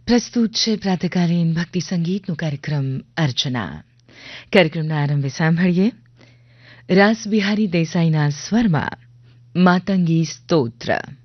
પ્રસ્તુત છે પ્રાતકાલીન ભક્તિ સંગીતનો કાર્યક્રમ અર્ચના. કાર્યક્રમના આરંભે સાંભળીએ રાસ બિહારી દેસાઈના સ્વરમાં માતંગી સ્તોત્ર.